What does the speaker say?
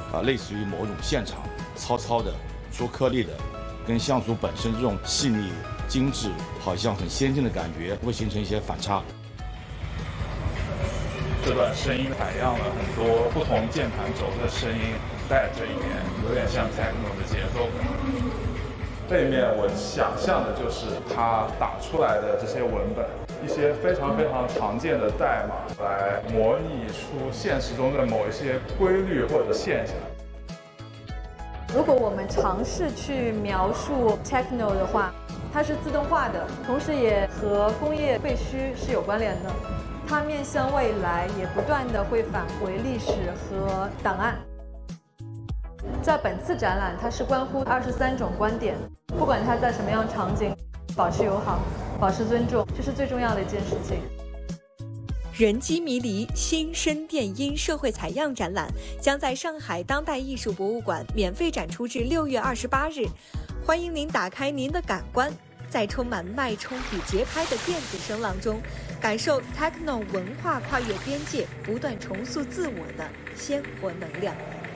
类似于某种现场糙糙的、粗颗粒的，跟像素本身这种细腻、精致、好像很先进的感觉，会形成一些反差。 这段声音采样了很多不同键盘轴的声音，在这里面有点像 techno 的节奏感。背面我想象的就是它打出来的这些文本，一些非常常见的代码，来模拟出现实中的某一些规律或者现象。 如果我们尝试去描述 techno 的话，它是自动化的，同时也和工业废墟是有关联的。它面向未来，也不断地会返回历史和档案。在本次展览，它是关乎23种观点，不管它在什么样场景，保持友好，保持尊重，这是最重要的一件事情。 人机迷离新声电音社会采样展览将在上海当代艺术博物馆免费展出至6月28日，欢迎您打开您的感官，在充满脉冲与节拍的电子声浪中，感受 techno 文化跨越边界、不断重塑自我的鲜活能量。